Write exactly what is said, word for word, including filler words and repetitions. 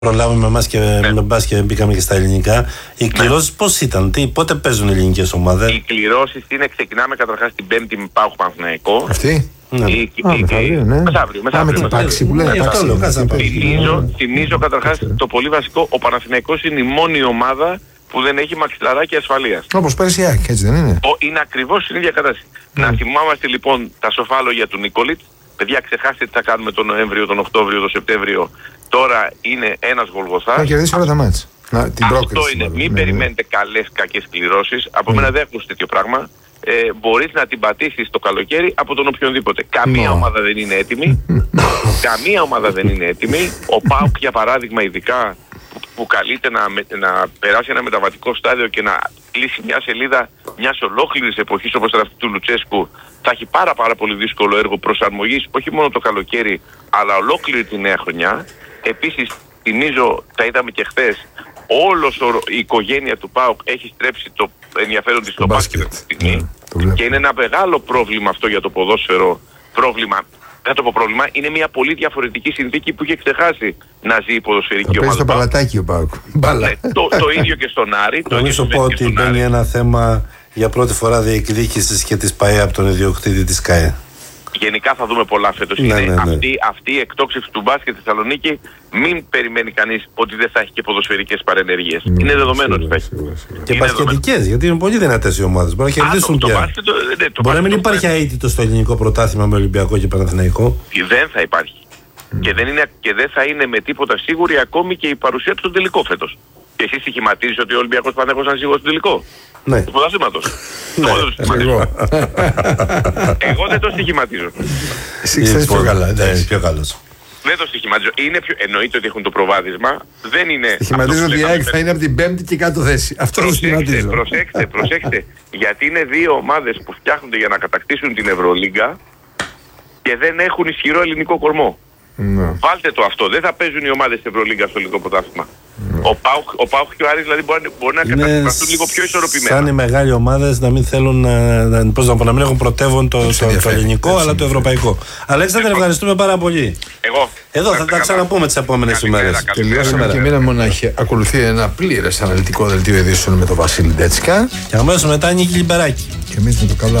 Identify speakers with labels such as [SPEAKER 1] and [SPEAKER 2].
[SPEAKER 1] Προλάβουμε εμάς και
[SPEAKER 2] ναι.
[SPEAKER 1] με μπάσκετ μπήκαμε και στα ελληνικά. Οι κληρώσεις ναι. πώς ήταν, τι, πότε παίζουν οι ελληνικές ομάδες?
[SPEAKER 2] Οι κληρώσεις είναι, ξεκινάμε καταρχάς την Πέμπτη με ΠΑΟΚ Παναθηναϊκό.
[SPEAKER 3] Αυτή.
[SPEAKER 1] Ναι.
[SPEAKER 3] Η, Α, η, μεθαύριο, ναι.
[SPEAKER 2] Μεθαύριο, μεθαύριο. Θυμίζω, θυμίζω καταρχάς το πολύ βασικό, ο Παναθηναϊκός είναι η μόνη ομάδα που δεν έχει μαξιλαράκι ασφαλείας.
[SPEAKER 3] Όπως πέρσι, έτσι δεν είναι?
[SPEAKER 2] Ο, είναι ακριβώς στην ίδια κατάσταση. Mm. Να θυμάμαστε λοιπόν τα σοφάλογια του Νίκολιτς. Παιδιά, ξεχάστε τι θα κάνουμε τον Νοέμβριο, τον Οκτώβριο, τον Σεπτέμβριο. Τώρα είναι ένας Γολγοθάς.
[SPEAKER 3] Θα κερδίσει όλα τα μάτς. Να, την
[SPEAKER 2] Αυτό
[SPEAKER 3] πρόκριση,
[SPEAKER 2] είναι.
[SPEAKER 3] μάλλον.
[SPEAKER 2] Μην
[SPEAKER 3] ναι,
[SPEAKER 2] περιμένετε ναι. καλές, κακές κληρώσεις. Από mm. μένα δεν έχω τέτοιο πράγμα. Ε, μπορείς να την πατήσεις το καλοκαίρι από τον οποιονδήποτε. Καμία no. ομάδα δεν είναι έτοιμη. Καμία ομάδα δεν είναι έτοιμη. Ο ΠΑΟΚ για παράδειγμα ειδικά που, που καλείται να, να περάσει ένα μεταβατικό στάδιο και να κλείσει μια σελίδα μιας ολόκληρης εποχής όπως ήταν αυτή του Λουτσέσκου, θα έχει πάρα πάρα πολύ δύσκολο έργο προσαρμογής όχι μόνο το καλοκαίρι αλλά ολόκληρη τη νέα χρονιά. Επίσης θυμίζω, τα είδαμε και χθες, όλος η οικογένεια του ΠΑΟΚ έχει στρέψει το ενδιαφέρον της στο μπάσκετ αυτή τη στιγμή yeah, και είναι ένα μεγάλο πρόβλημα αυτό για το ποδόσφαιρο. Πρόβλημα, δεν το πω πρόβλημα, είναι μια πολύ διαφορετική συνθήκη που είχε ξεχάσει να ζει η ποδοσφαιρική ομάδα.
[SPEAKER 3] Στο παλατάκι ο ΠΑΟΚ.
[SPEAKER 2] Ναι, το, το ίδιο και στον Άρη.
[SPEAKER 1] Το ίδιο πω ότι μπαίνει ένα θέμα για πρώτη φορά διεκδίκησης και της ΠΑΕ από τον ιδιοκτήτη της ΚΑΕ.
[SPEAKER 2] Γενικά θα δούμε πολλά φέτος.
[SPEAKER 1] Ναι,
[SPEAKER 2] είναι
[SPEAKER 1] ναι, ναι.
[SPEAKER 2] Αυτή, αυτή η εκτόξευση του μπάσκετ στη Θεσσαλονίκη, μην περιμένει κανείς ότι δεν θα έχει και ποδοσφαιρικές παρενέργειες. Mm, είναι δεδομένο ότι θα έχει.
[SPEAKER 1] Και μπασκετικές, γιατί είναι πολύ δυνατές οι ομάδες. Μπορεί να κερδίσουν πια.
[SPEAKER 2] Μπάσκετ, ναι,
[SPEAKER 1] Μπορεί να μην υπάρχει αίτητο στο ελληνικό πρωτάθλημα με Ολυμπιακό και Παναθηναϊκό.
[SPEAKER 2] Δεν θα υπάρχει. Mm. Και, δεν είναι, και δεν θα είναι με τίποτα σίγουρη ακόμη και η παρουσία του στον τελικό φέτος. Και εσύ στοιχηματίζεις ότι ο Ολυμπιακός Παναθηναϊκός ήταν σίγουρος στον τελικό.
[SPEAKER 1] Ναι.
[SPEAKER 2] Του πρωταθλήματος.
[SPEAKER 1] Ναι.
[SPEAKER 2] Εγώ δεν το στοιχηματίζω.
[SPEAKER 3] Εσύ ξέρεις πιο καλά.
[SPEAKER 1] Εντάξει, πιο καλός.
[SPEAKER 2] Δεν το στοιχηματίζω. Είναι πιο... Εννοείται ότι έχουν το προβάδισμα. Δεν είναι.
[SPEAKER 3] Στοιχηματίζω ότι η ΑΕΚ θα είναι από την πέμπτη και κάτω θέση. Αυτό το στοιχηματίζω.
[SPEAKER 2] Προσέξτε, προσέξτε. Γιατί είναι δύο ομάδες που φτιάχνονται για να κατακτήσουν την Ευρωλίγκα και δεν έχουν ισχυρό ελληνικό κορμό.
[SPEAKER 3] No.
[SPEAKER 2] Βάλτε το αυτό. Δεν θα παίζουν οι ομάδες της Ευρωλίγκα στο ελληνικό πρωτάθλημα. No. Ο ΠΑΟΚ, ο ΠΑΟΚ και ο Άρης δηλαδή μπορεί, μπορεί να καταστούν λίγο πιο ισορροπημένα.
[SPEAKER 1] Σαν οι μεγάλοι ομάδες να μην θέλουν να, να, πώς να, πω, να μην έχουν πρωτεύον το, το, το, το ελληνικό έτσι, αλλά το ευρωπαϊκό. Αλέξανδρε, ευχαριστούμε πάρα πολύ.
[SPEAKER 2] Εγώ.
[SPEAKER 1] Εδώ θα τα ξαναπούμε τις επόμενες ημέρες.
[SPEAKER 3] Τελειώσαμε και μήνα μονάχη. Ακολουθεί ένα πλήρες αναλυτικό δελτίο ειδήσεων με τον Βασίλη Ντέτσικα.
[SPEAKER 1] Και αμέσως μετά Νίκη Λιμπεράκη.
[SPEAKER 3] Και εμείς με το καλό.